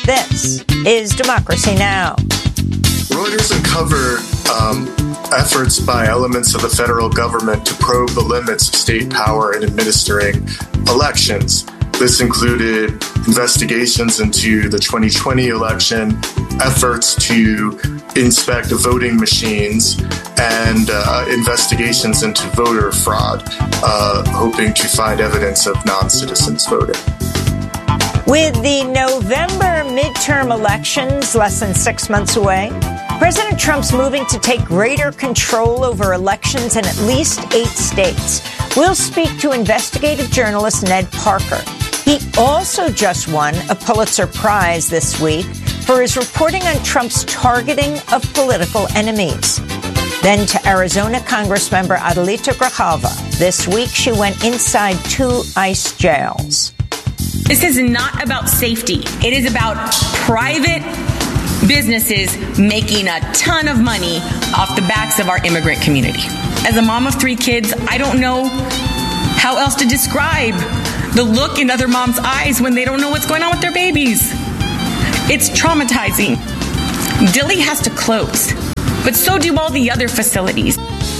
This is Democracy Now! Reuters uncovered efforts by elements of the federal government to probe the limits of state power in administering elections. This included investigations into the 2020 election, efforts to inspect voting machines, and investigations into voter fraud, hoping to find evidence of non-citizens voting. With the November midterm elections less than 6 months away, President Trump's moving to take greater control over elections in at least 8 states. We'll speak to investigative journalist Ned Parker. He also just won a Pulitzer Prize this week for his reporting on Trump's targeting of political enemies. Then to Arizona Congressmember Adelita Grijalva. This week, she went inside 2 ICE jails. This is not about safety. It is about private businesses making a ton of money off the backs of our immigrant community. As a mom of 3 kids, I don't know how else to describe the look in other moms' eyes when they don't know what's going on with their babies. It's traumatizing. Dilley has to close, but so do all the other facilities.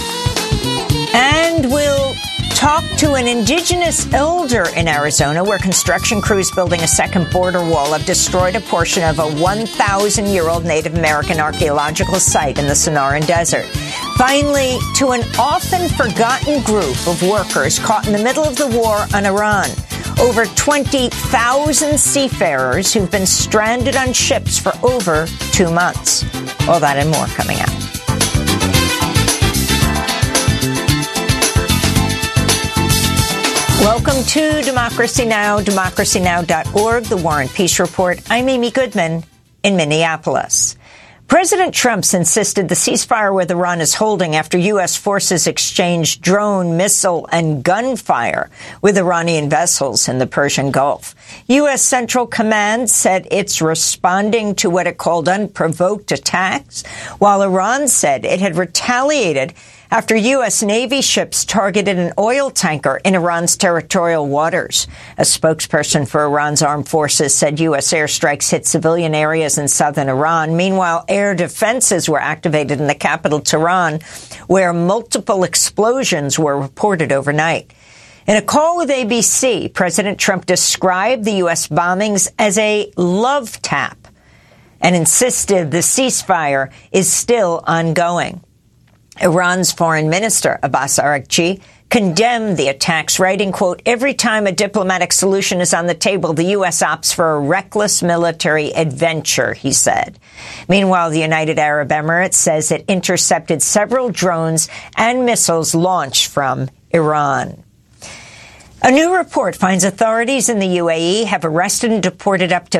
And we'll talk to an indigenous elder in Arizona where construction crews building a second border wall have destroyed a portion of a 1,000-year-old Native American archaeological site in the Sonoran Desert. Finally, to an often forgotten group of workers caught in the middle of the war on Iran. Over 20,000 seafarers who've been stranded on ships for over 2 months. All that and more coming up. Welcome to Democracy Now!, democracynow.org, The War and Peace Report. I'm Amy Goodman in Minneapolis. President Trump's insisted the ceasefire with Iran is holding after U.S. forces exchanged drone, missile, and gunfire with Iranian vessels in the Persian Gulf. U.S. Central Command said it's responding to what it called unprovoked attacks, while Iran said it had retaliated after U.S. Navy ships targeted an oil tanker in Iran's territorial waters. A spokesperson for Iran's armed forces said U.S. airstrikes hit civilian areas in southern Iran. Meanwhile, air defenses were activated in the capital, Tehran, where multiple explosions were reported overnight. In a call with ABC, President Trump described the U.S. bombings as a love tap and insisted the ceasefire is still ongoing. Iran's foreign minister, Abbas Araghchi, condemned the attacks, writing, quote, "Every time a diplomatic solution is on the table, the U.S. opts for a reckless military adventure," he said. Meanwhile, the United Arab Emirates says it intercepted several drones and missiles launched from Iran. A new report finds authorities in the UAE have arrested and deported up to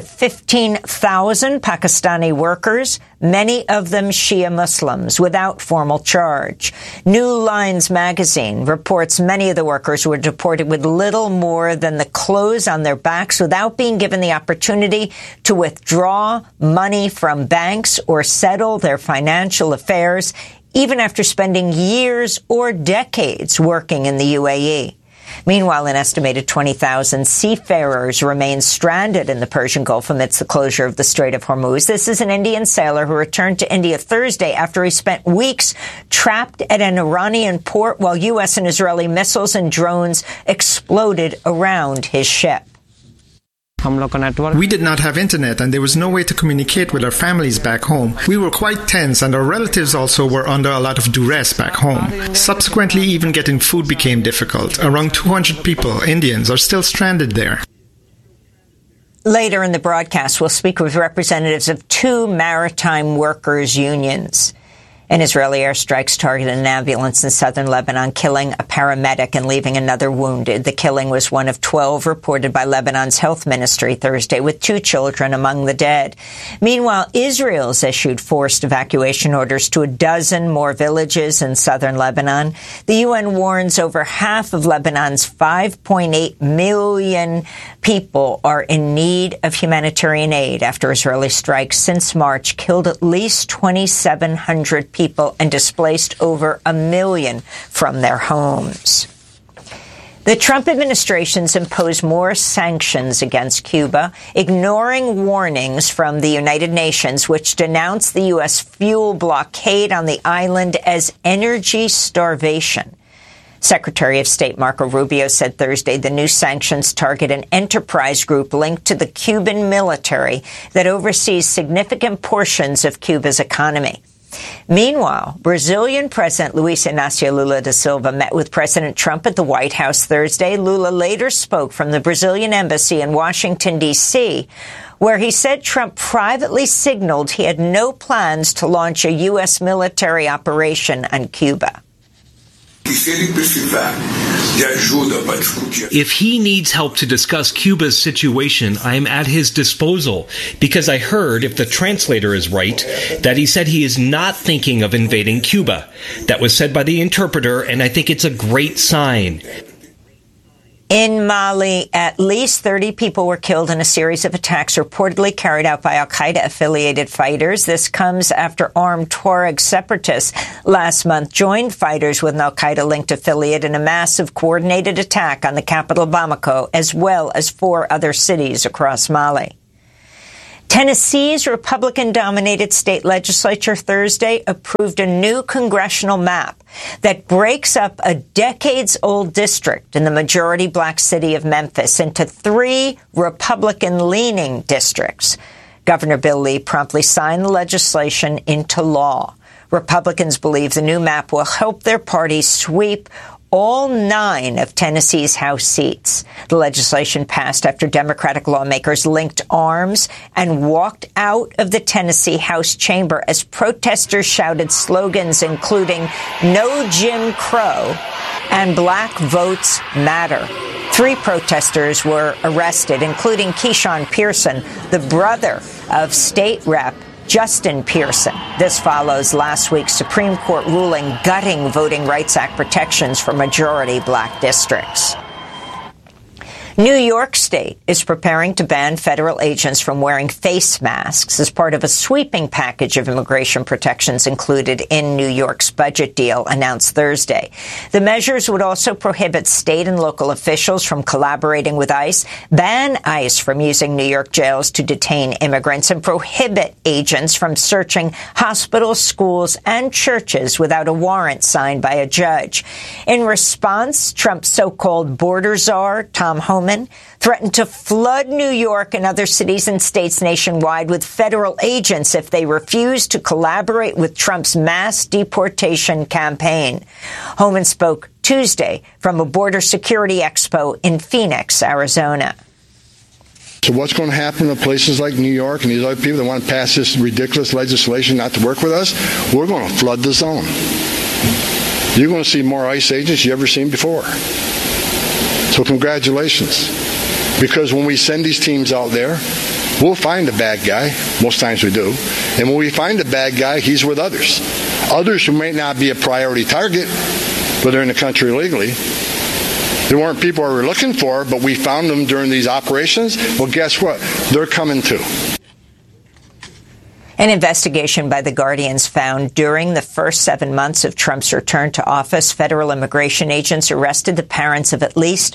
15,000 Pakistani workers, many of them Shia Muslims, without formal charge. New Lines magazine reports many of the workers were deported with little more than the clothes on their backs without being given the opportunity to withdraw money from banks or settle their financial affairs, even after spending years or decades working in the UAE. Meanwhile, an estimated 20,000 seafarers remain stranded in the Persian Gulf amidst the closure of the Strait of Hormuz. This is an Indian sailor who returned to India Thursday after he spent weeks trapped at an Iranian port while U.S. and Israeli missiles and drones exploded around his ship. We did not have internet and there was no way to communicate with our families back home. We were quite tense and our relatives also were under a lot of duress back home. Subsequently, even getting food became difficult. Around 200 people, Indians, are still stranded there. Later in the broadcast, we'll speak with representatives of 2 maritime workers' unions. An Israeli airstrikes targeted an ambulance in southern Lebanon, killing a paramedic and leaving another wounded. The killing was one of 12 reported by Lebanon's health ministry Thursday, with 2 children among the dead. Meanwhile, Israel's issued forced evacuation orders to a dozen more villages in southern Lebanon. The UN warns over half of Lebanon's 5.8 million people are in need of humanitarian aid after Israeli strikes since March killed at least 2,700 people and displaced over 1 million from their homes. The Trump administration's imposed more sanctions against Cuba, ignoring warnings from the United Nations, which denounced the U.S. fuel blockade on the island as energy starvation. Secretary of State Marco Rubio said Thursday the new sanctions target an enterprise group linked to the Cuban military that oversees significant portions of Cuba's economy. Meanwhile, Brazilian President Luiz Inácio Lula da Silva met with President Trump at the White House Thursday. Lula later spoke from the Brazilian embassy in Washington, D.C., where he said Trump privately signaled he had no plans to launch a U.S. military operation on Cuba. If he needs help to discuss Cuba's situation, I am at his disposal, because I heard, if the translator is right, that he said he is not thinking of invading Cuba. That was said by the interpreter, and I think it's a great sign. In Mali, at least 30 people were killed in a series of attacks reportedly carried out by al-Qaeda-affiliated fighters. This comes after armed Tuareg separatists last month joined fighters with an al-Qaeda-linked affiliate in a massive coordinated attack on the capital Bamako, as well as 4 other cities across Mali. Tennessee's Republican-dominated state legislature Thursday approved a new congressional map that breaks up a decades-old district in the majority-black city of Memphis into 3 Republican-leaning districts. Governor Bill Lee promptly signed the legislation into law. Republicans believe the new map will help their party sweep all 9 of Tennessee's House seats. The legislation passed after Democratic lawmakers linked arms and walked out of the Tennessee House chamber as protesters shouted slogans including "No Jim Crow" and "Black Votes Matter." 3 protesters were arrested, including Keyshawn Pearson, the brother of state rep Justin Pearson. This follows last week's Supreme Court ruling gutting Voting Rights Act protections for majority-black districts. New York State is preparing to ban federal agents from wearing face masks as part of a sweeping package of immigration protections included in New York's budget deal announced Thursday. The measures would also prohibit state and local officials from collaborating with ICE, ban ICE from using New York jails to detain immigrants, and prohibit agents from searching hospitals, schools, and churches without a warrant signed by a judge. In response, Trump's so-called border czar, Tom Homan, threatened to flood New York and other cities and states nationwide with federal agents if they refuse to collaborate with Trump's mass deportation campaign. Homan spoke Tuesday from a border security expo in Phoenix, Arizona. So what's going to happen in places like New York and these other people that want to pass this ridiculous legislation not to work with us? We're going to flood the zone. You're going to see more ICE agents you've ever seen before. So congratulations, because when we send these teams out there, we'll find a bad guy. Most times we do. And when we find a bad guy, he's with others. Others who may not be a priority target, but they're in the country illegally. They weren't people we were looking for, but we found them during these operations. Well, guess what? They're coming too. An investigation by the Guardians found during the first 7 months of Trump's return to office, federal immigration agents arrested the parents of at least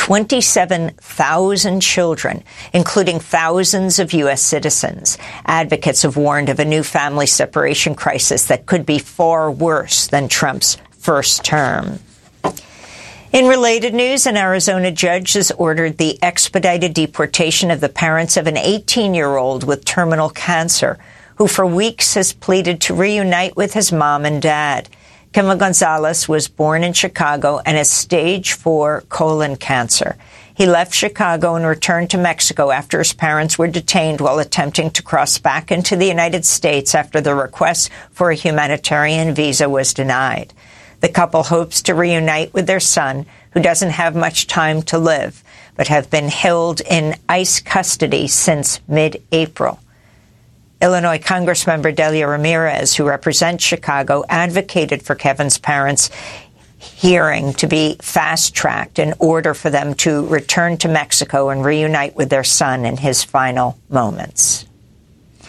27,000 children, including thousands of U.S. citizens. Advocates have warned of a new family separation crisis that could be far worse than Trump's first term. In related news, an Arizona judge has ordered the expedited deportation of the parents of an 18-year-old with terminal cancer, who for weeks has pleaded to reunite with his mom and dad. Kima Gonzalez was born in Chicago and has stage 4 colon cancer. He left Chicago and returned to Mexico after his parents were detained while attempting to cross back into the United States after the request for a humanitarian visa was denied. The couple hopes to reunite with their son, who doesn't have much time to live, but have been held in ICE custody since mid-April. Illinois Congressmember Delia Ramirez, who represents Chicago, advocated for Kevin's parents' hearing to be fast-tracked in order for them to return to Mexico and reunite with their son in his final moments.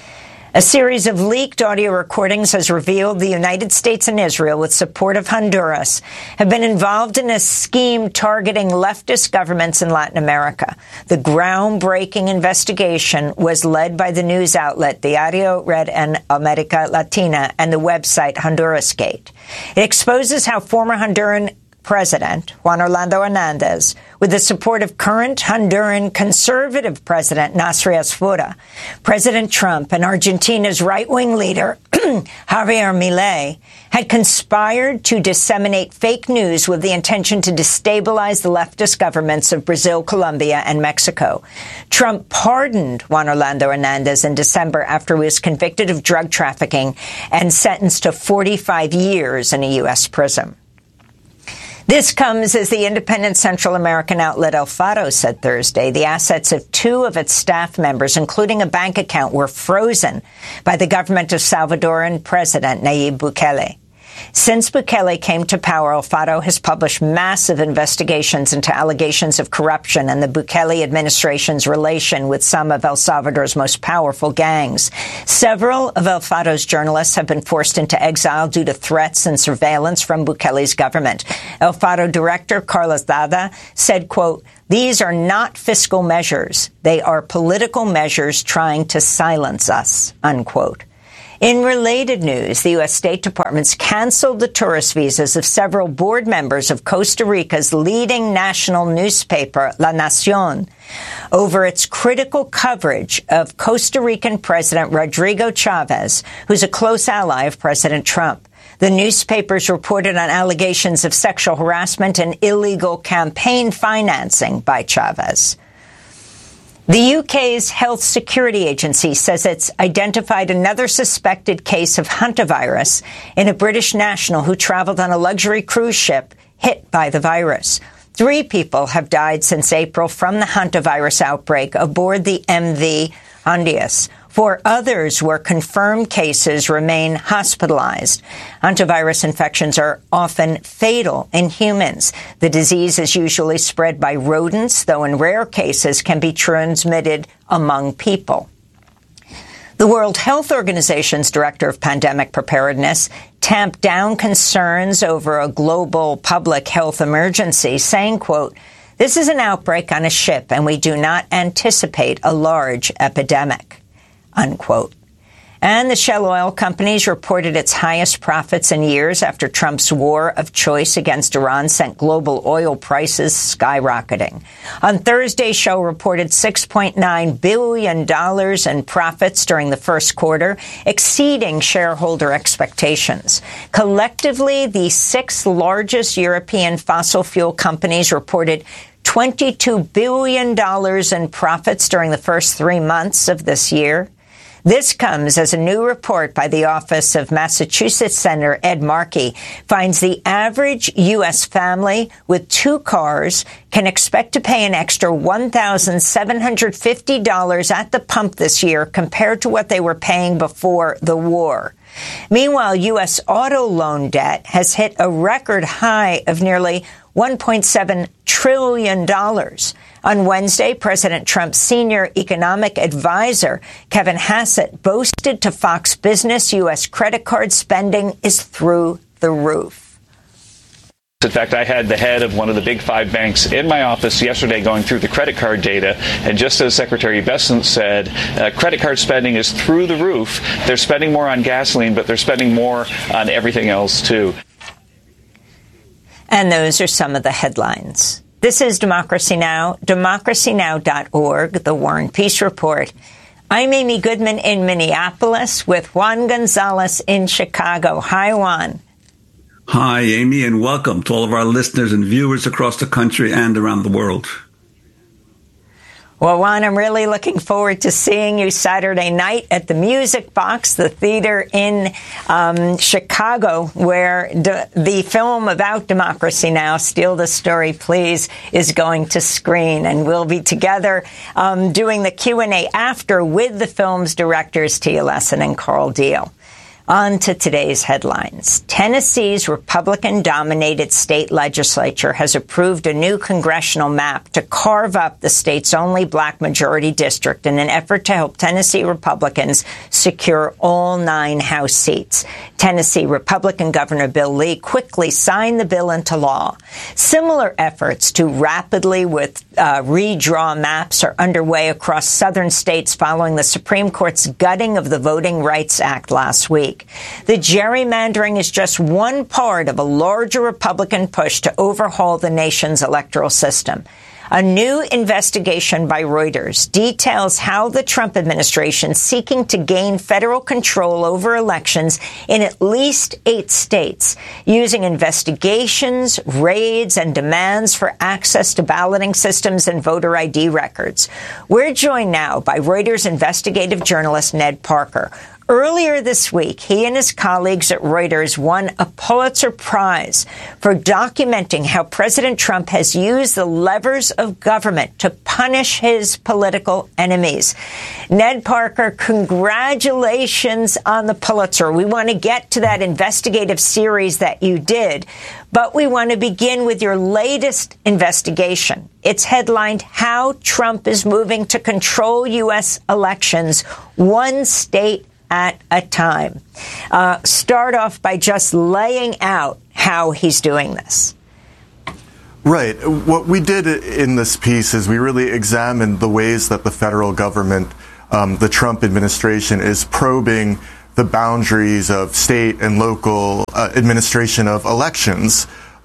A series of leaked audio recordings has revealed the United States and Israel, with support of Honduras, have been involved in a scheme targeting leftist governments in Latin America. The groundbreaking investigation was led by the news outlet Diario Red en America Latina and the website Hondurasgate. It exposes how former Honduran President Juan Orlando Hernandez, with the support of current Honduran conservative President Nasri Asfura, President Trump, and Argentina's right-wing leader Javier Milei, had conspired to disseminate fake news with the intention to destabilize the leftist governments of Brazil, Colombia, and Mexico. Trump pardoned Juan Orlando Hernandez in December after he was convicted of drug trafficking and sentenced to 45 years in a U.S. prison. This comes as the independent Central American outlet El Faro said Thursday the assets of two of its staff members, including a bank account, were frozen by the government of Salvadoran President Nayib Bukele. Since Bukele came to power, El Faro has published massive investigations into allegations of corruption and the Bukele administration's relation with some of El Salvador's most powerful gangs. Several of El Faro's journalists have been forced into exile due to threats and surveillance from Bukele's government. El Faro director Carlos Dada said, quote, "These are not fiscal measures. They are political measures trying to silence us," unquote. In related news, the U.S. State Department's canceled the tourist visas of several board members of Costa Rica's leading national newspaper, La Nación, over its critical coverage of Costa Rican President Rodrigo Chavez, who's a close ally of President Trump. The newspapers reported on allegations of sexual harassment and illegal campaign financing by Chavez. The UK's Health Security Agency says it's identified another suspected case of hantavirus in a British national who traveled on a luxury cruise ship hit by the virus. 3 people have died since April from the hantavirus outbreak aboard the MV Hondias. 4 others where confirmed cases remain hospitalized. Hantavirus infections are often fatal in humans. The disease is usually spread by rodents, though in rare cases can be transmitted among people. The World Health Organization's director of pandemic preparedness tamped down concerns over a global public health emergency, saying, quote, "This is an outbreak on a ship, and we do not anticipate a large epidemic," unquote. And the Shell Oil Companies reported its highest profits in years after Trump's war of choice against Iran sent global oil prices skyrocketing. On Thursday, Shell reported $6.9 billion in profits during the first quarter, exceeding shareholder expectations. Collectively, the 6 largest European fossil fuel companies reported $22 billion in profits during the first 3 months of this year. This comes as a new report by the Office of Massachusetts Senator Ed Markey finds the average U.S. family with 2 cars can expect to pay an extra $1,750 at the pump this year compared to what they were paying before the war. Meanwhile, U.S. auto loan debt has hit a record high of nearly $1.7 trillion. On Wednesday, President Trump's senior economic advisor, Kevin Hassett, boasted to Fox Business U.S. credit card spending is through the roof. In fact, I had the head of one of the big 5 banks in my office yesterday going through the credit card data, and just as Secretary Bessent said, credit card spending is through the roof. They're spending more on gasoline, but they're spending more on everything else, too. And those are some of the headlines. This is Democracy Now!, democracynow.org, The War and Peace Report. I'm Amy Goodman in Minneapolis with Juan Gonzalez in Chicago. Hi, Juan. Hi, Amy, and welcome to all of our listeners and viewers across the country and around the world. Well, Juan, I'm really looking forward to seeing you Saturday night at the Music Box, the theater in Chicago, where the film about Democracy Now!, Steal the Story, Please, is going to screen. And we'll be together doing the Q&A after with the film's directors, Tia Lesson and Carl Deal. On to today's headlines. Tennessee's Republican-dominated state legislature has approved a new congressional map to carve up the state's only black majority district in an effort to help Tennessee Republicans secure all 9 House seats. Tennessee Republican Governor Bill Lee quickly signed the bill into law. Similar efforts to rapidly redraw maps are underway across southern states following the Supreme Court's gutting of the Voting Rights Act last week. The gerrymandering is just one part of a larger Republican push to overhaul the nation's electoral system. A new investigation by Reuters details how the Trump administration is seeking to gain federal control over elections in at least 8 states, using investigations, raids, and demands for access to balloting systems and voter ID records. We're joined now by Reuters investigative journalist Ned Parker. Earlier this week, he and his colleagues at Reuters won a Pulitzer Prize for documenting how President Trump has used the levers of government to punish his political enemies. Ned Parker, congratulations on the Pulitzer. We want to get to that investigative series that you did, but we want to begin with your latest investigation. It's headlined, How Trump is Moving to Control U.S. Elections, One State at a Time. Start off by just laying out how he's doing this. Right. What we did in this piece is we really examined the ways that the federal government, the Trump administration, is probing the boundaries of state and local administration of elections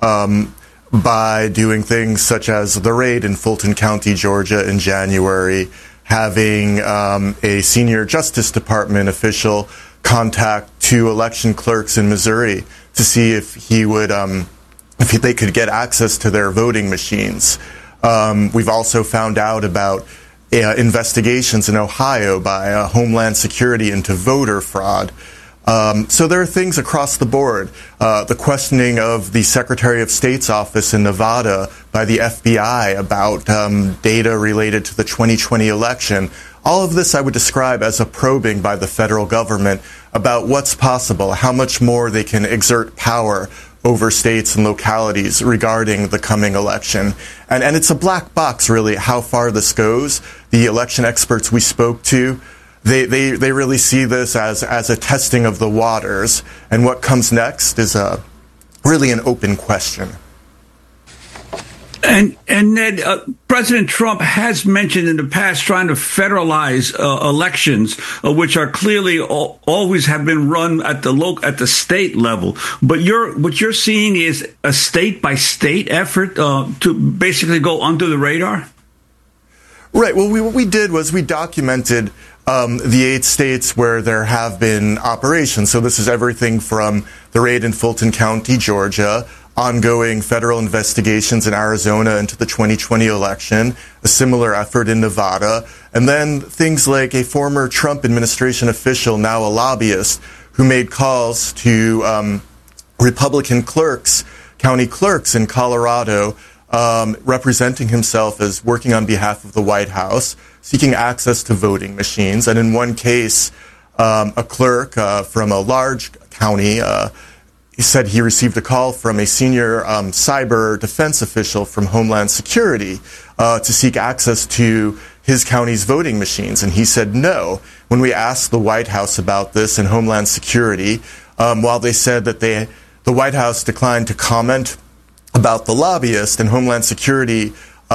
by doing things such as the raid in Fulton County, Georgia in January, having a senior Justice Department official contact 2 election clerks in Missouri to see if he would, if they could get access to their voting machines. We've also found out about investigations in Ohio by Homeland Security into voter fraud. So there are things across the board. The questioning of the Secretary of State's office in Nevada by the FBI about data related to the 2020 election. All of this I would describe as a probing by the federal government about what's possible, how much more they can exert power over states and localities regarding the coming election. And it's a black box, really, how far this goes. The election experts we spoke to, they really see this as a testing of the waters, and what comes next is really an open question. And Ned, President Trump has mentioned in the past trying to federalize elections, which are clearly always have been run at the state level. But what you're seeing is a state by state effort to basically go under the radar. Right. Well, what we did was we documented the 8 states where there have been operations. So this is everything from the raid in Fulton County, Georgia, ongoing federal investigations in Arizona into the 2020 election, a similar effort in Nevada, and then things like a former Trump administration official, now a lobbyist, who made calls to Republican clerks, county clerks in Colorado, representing himself as working on behalf of the White House, seeking access to voting machines. And in one case, a clerk from a large county he said he received a call from a senior cyber defense official from Homeland Security to seek access to his county's voting machines. And he said no. When we asked the White House about this and Homeland Security, while they said that the White House declined to comment about the lobbyist, and Homeland Security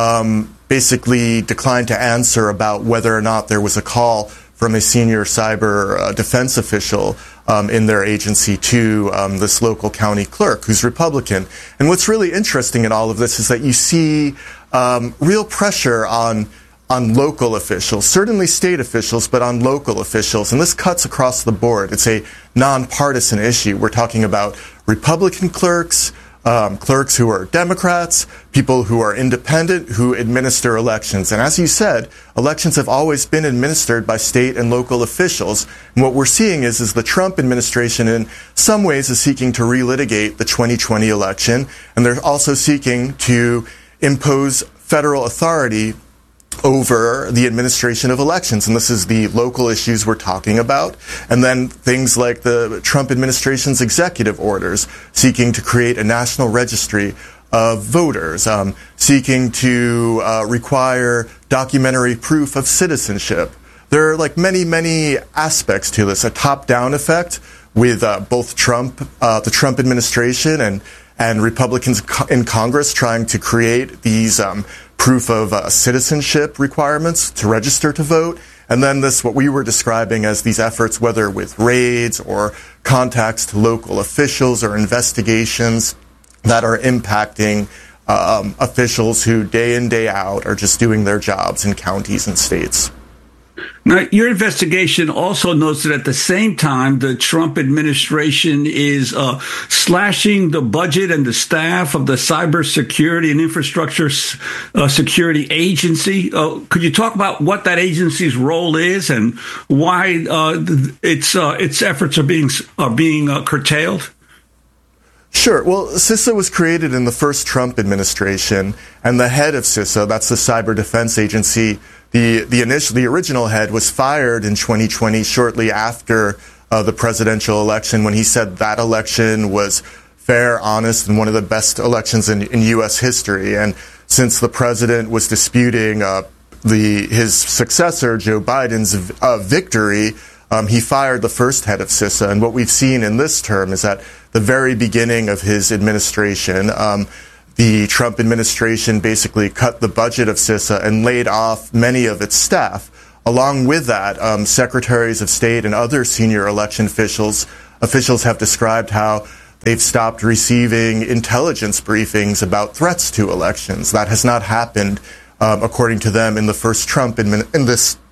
basically declined to answer about whether or not there was a call from a senior cyber defense official in their agency to this local county clerk who's Republican. And what's really interesting in all of this is that you see real pressure on local officials, certainly state officials, but on local officials. And this cuts across the board. It's a nonpartisan issue. We're talking about Republican clerks, clerks who are Democrats, people who are independent, who administer elections. And as you said, elections have always been administered by state and local officials. And what we're seeing is the Trump administration in some ways is seeking to relitigate the 2020 election. And they're also seeking to impose federal authority over the administration of elections. And this is the local issues we're talking about. And then things like the Trump administration's executive orders seeking to create a national registry of voters, seeking to require documentary proof of citizenship. There are like many aspects to this. A top-down effect with both the Trump administration and Republicans in Congress trying to create these proof of citizenship requirements to register to vote. And then this, what we were describing as these efforts, whether with raids or contacts to local officials or investigations that are impacting officials who day in, day out are just doing their jobs in counties and states. Now, your investigation also notes that at the same time, the Trump administration is slashing the budget and the staff of the Cybersecurity and Infrastructure Security Agency. Could you talk about what that agency's role is and why its efforts are being curtailed? Sure. Well, CISA was created in the first Trump administration, and the head of CISA, that's the Cyber Defense Agency, the original head was fired in 2020 shortly after the presidential election when he said that election was fair, honest, and one of the best elections in U.S. history. And since the president was disputing his successor, Joe Biden's victory, he fired the first head of CISA. And what we've seen in this term is that the very beginning of his administration, the Trump administration basically cut the budget of CISA and laid off many of its staff. Along with that, secretaries of state and other senior election officials have described how they've stopped receiving intelligence briefings about threats to elections. That has not happened, according to them, in the first Trump